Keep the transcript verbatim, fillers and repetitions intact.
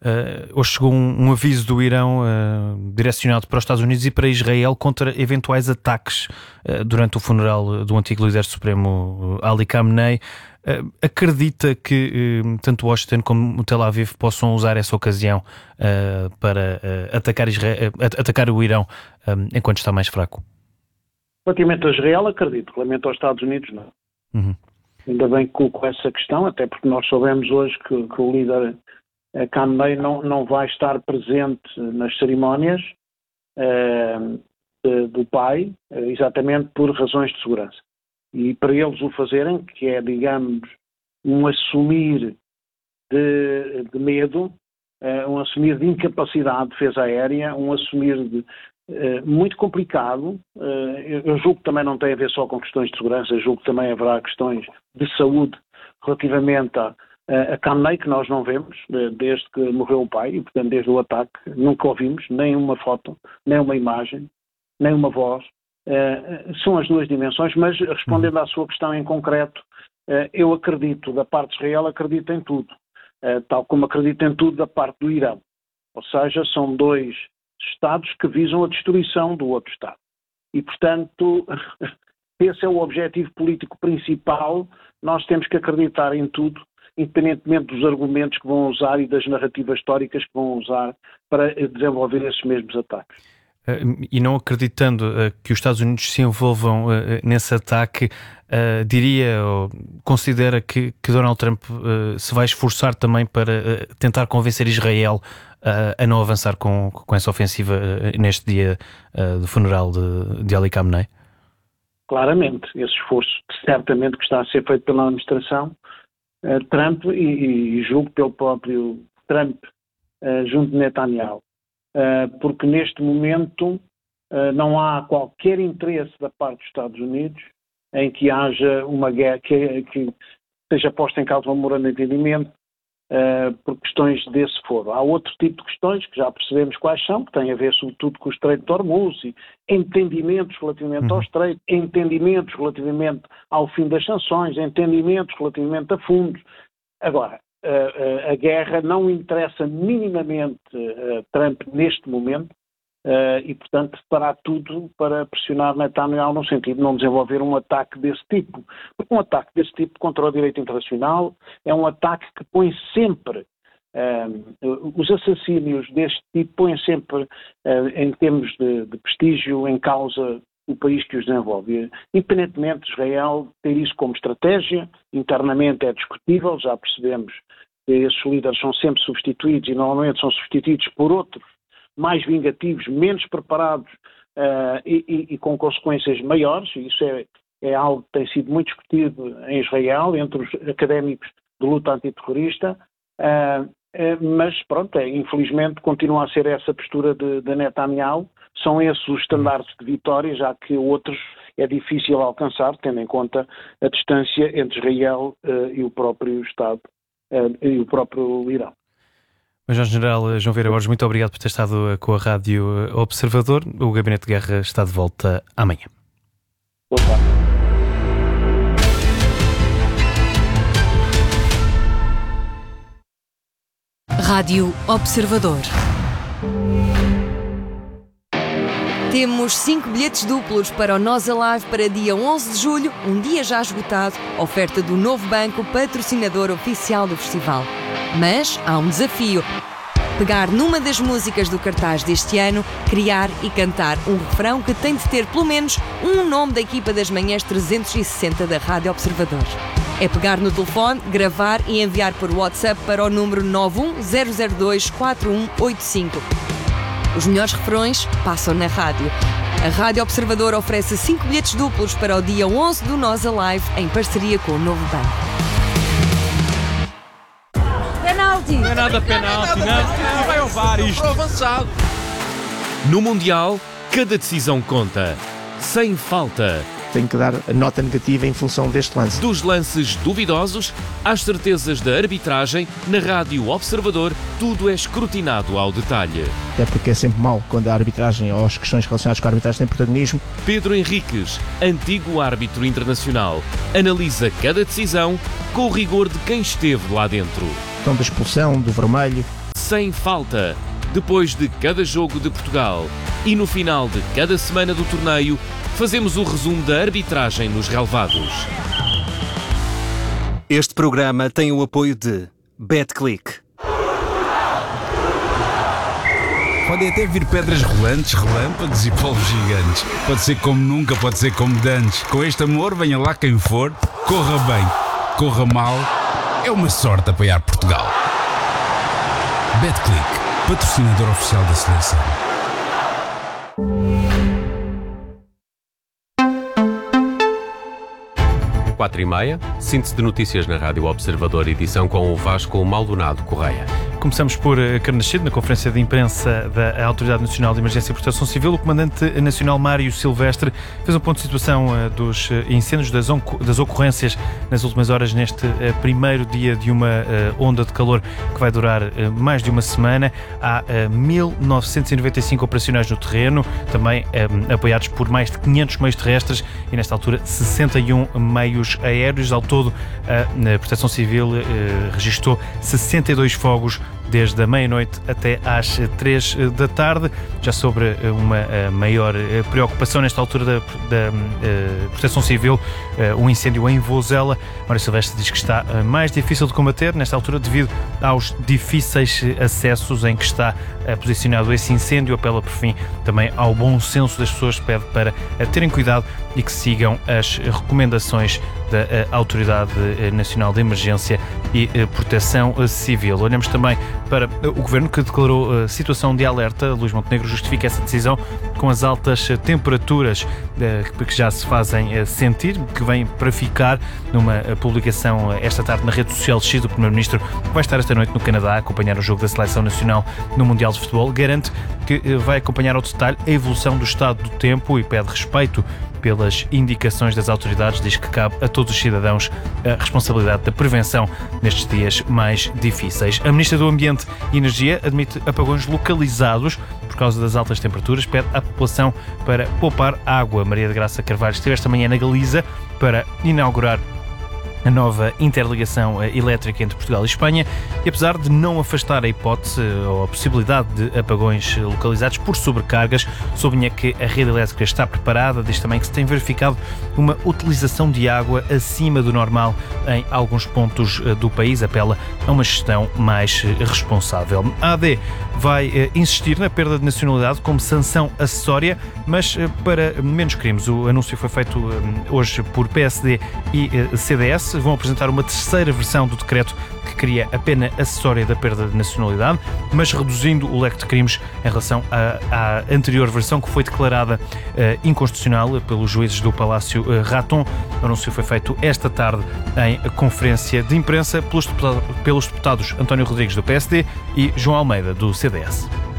Uh, hoje chegou um, um aviso do Irão uh, direcionado para os Estados Unidos e para Israel contra eventuais ataques uh, durante o funeral do antigo líder supremo Ali Khamenei. Uh, acredita que uh, tanto Washington como o Tel Aviv possam usar essa ocasião uh, para uh, atacar, Israel, uh, atacar o Irão um, enquanto está mais fraco? Relativamente a Israel, acredito. Relativamente aos Estados Unidos, não. Uhum. Ainda bem que coloco essa questão, até porque nós soubemos hoje que, que o líder uh, Khamenei não, não vai estar presente nas cerimónias uh, de, do pai, uh, exatamente por razões de segurança. E para eles o fazerem, que é, digamos, um assumir de, de medo, uh, um assumir de incapacidade de defesa aérea, um assumir de, uh, muito complicado. Uh, eu, eu julgo que também não tem a ver só com questões de segurança, eu julgo que também haverá questões de saúde relativamente a, a Khamenei, que nós não vemos desde que morreu o pai, e portanto desde o ataque nunca ouvimos nem uma foto, nem uma imagem, nem uma voz. Uh, são as duas dimensões, mas respondendo à sua questão em concreto, uh, eu acredito da parte de Israel, acredito em tudo, uh, tal como acredito em tudo da parte do Irão. Ou seja, são dois Estados que visam a destruição do outro Estado. E, portanto, esse é o objetivo político principal. Nós temos que acreditar em tudo, independentemente dos argumentos que vão usar e das narrativas históricas que vão usar para desenvolver esses mesmos ataques. Uh, e não acreditando uh, que os Estados Unidos se envolvam uh, nesse ataque, uh, diria ou considera que, que Donald Trump uh, se vai esforçar também para uh, tentar convencer Israel uh, a não avançar com, com essa ofensiva uh, neste dia uh, do funeral de, de Ali Khamenei? Claramente, esse esforço certamente que está a ser feito pela administração uh, Trump e, e julgo pelo próprio Trump uh, junto de Netanyahu. Uh, porque neste momento uh, não há qualquer interesse da parte dos Estados Unidos em que haja uma guerra, que, que seja posta em causa um memorando de entendimento uh, por questões desse foro. Há outro tipo de questões que já percebemos quais são, que têm a ver sobretudo com o Estreito de Hormuz e entendimentos relativamente uhum. ao Estreito, entendimentos relativamente ao fim das sanções, entendimentos relativamente a fundos. Agora, Uh, uh, a guerra não interessa minimamente uh, Trump neste momento uh, e, portanto, fará tudo para pressionar Netanyahu no sentido de não desenvolver um ataque desse tipo. Porque um ataque desse tipo contra o direito internacional é um ataque que põe sempre, uh, os assassínios deste tipo põem sempre, uh, em termos de, de prestígio, em causa o país que os desenvolve. Independentemente de Israel ter isso como estratégia, internamente é discutível, já percebemos que esses líderes são sempre substituídos e normalmente são substituídos por outros mais vingativos, menos preparados uh, e, e, e com consequências maiores. Isso é, é algo que tem sido muito discutido em Israel, entre os académicos de luta antiterrorista, uh, uh, mas pronto, é, infelizmente continua a ser essa a postura de, de Netanyahu. São esses os estandartes de vitória, já que outros é difícil alcançar, tendo em conta a distância entre Israel uh, e o próprio Estado uh, e o próprio Irão. Major-General João Vieira Borges, muito obrigado por ter estado com a Rádio Observador. O Gabinete de Guerra está de volta amanhã. Boa tarde. Rádio Observador. Temos cinco bilhetes duplos para o Nós Alive para dia onze de julho, um dia já esgotado, oferta do Novo Banco, patrocinador oficial do festival. Mas há um desafio: pegar numa das músicas do cartaz deste ano, criar e cantar um refrão que tem de ter pelo menos um nome da equipa das manhãs trezentos e sessenta da Rádio Observador. É pegar no telefone, gravar e enviar por WhatsApp para o número nove um zero zero dois quatro um oito cinco. Os melhores refrões passam na rádio. A Rádio Observador oferece cinco bilhetes duplos para o dia onze do Nós Alive, em parceria com o Novo Banco. Penalti! Não é nada penalti, não. Não vai ao V A R isto. Avançado. No Mundial, cada decisão conta. Sem falta. Tenho que dar a nota negativa em função deste lance. Dos lances duvidosos às certezas da arbitragem, na Rádio Observador, tudo é escrutinado ao detalhe. Até porque é sempre mau quando a arbitragem ou as questões relacionadas com a arbitragem têm protagonismo. Pedro Henriques, antigo árbitro internacional, analisa cada decisão com o rigor de quem esteve lá dentro. A questão da expulsão, do vermelho. sem falta, depois de cada jogo de Portugal e no final de cada semana do torneio, fazemos o resumo da arbitragem nos relevados. Este programa tem o apoio de BetClick. Podem até vir pedras rolantes, relâmpagos e polvos gigantes. Pode ser como nunca, pode ser como dantes. Com este amor, venha lá quem for, corra bem, corra mal. É uma sorte apoiar Portugal. BetClick, patrocinador oficial da seleção. quatro e meia, síntese de notícias na Rádio Observador, edição com o Vasco Maldonado Correia. Começamos por Carnaxide, na conferência de imprensa da Autoridade Nacional de Emergência e Proteção Civil. O Comandante Nacional Mário Silvestre fez um ponto de situação dos incêndios, das ocorrências nas últimas horas neste primeiro dia de uma onda de calor que vai durar mais de uma semana. Há mil novecentos e noventa e cinco operacionais no terreno, também apoiados por mais de quinhentos meios terrestres e, nesta altura, sessenta e um meios aéreos. Ao todo, a Proteção Civil registrou sessenta e dois fogos desde a meia-noite até às três da tarde. Já sobre uma maior preocupação nesta altura da, da uh, Proteção Civil, uh, um incêndio em Vozela. Mário Silvestre diz que está mais difícil de combater nesta altura devido aos difíceis acessos em que está uh, posicionado esse incêndio. Apela por fim também ao bom senso das pessoas, pede para uh, terem cuidado e que sigam as recomendações da uh, Autoridade Nacional de Emergência e uh, Proteção Civil. Olhamos também para o Governo, que declarou uh, situação de alerta. Luís Montenegro justifica essa decisão com as altas uh, temperaturas uh, que já se fazem uh, sentir, que vêm para ficar. Numa uh, publicação uh, esta tarde na rede social X do Primeiro-Ministro, que vai estar esta noite no Canadá a acompanhar o jogo da Seleção Nacional no Mundial de Futebol, garante que uh, vai acompanhar ao detalhe a evolução do estado do tempo e pede respeito pelas indicações das autoridades. Diz que cabe a todos os cidadãos a responsabilidade da prevenção nestes dias mais difíceis. A Ministra do Ambiente e Energia admite apagões localizados por causa das altas temperaturas, pede à população para poupar água. Maria de Graça Carvalho esteve esta manhã na Galiza para inaugurar a nova interligação elétrica entre Portugal e Espanha e, apesar de não afastar a hipótese ou a possibilidade de apagões localizados por sobrecargas, sublinha que a rede elétrica está preparada. Diz também que se tem verificado uma utilização de água acima do normal em alguns pontos do país. Apela a uma gestão mais responsável. A A D vai insistir na perda de nacionalidade como sanção acessória, mas para menos crimes. O anúncio foi feito hoje por P S D e C D S. Vão apresentar uma terceira versão do decreto que cria a pena acessória da perda de nacionalidade, mas reduzindo o leque de crimes em relação à, à anterior versão, que foi declarada uh, inconstitucional pelos juízes do Palácio uh, Raton. O anúncio foi feito esta tarde em conferência de imprensa pelos deputados, pelos deputados António Rodrigues do P S D e João Almeida do C D S.